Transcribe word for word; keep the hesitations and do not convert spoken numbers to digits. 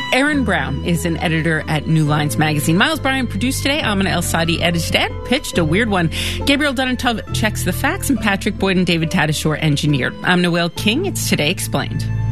Aaron Brown is an editor at New Lines Magazine. Miles Bryan produced today. Amina El-Sadi edited and pitched a weird one. Gabriel Dunn-Tove checks the facts, and Patrick Boyd and David Tatasciore engineered. I'm Noelle King. It's Today Explained.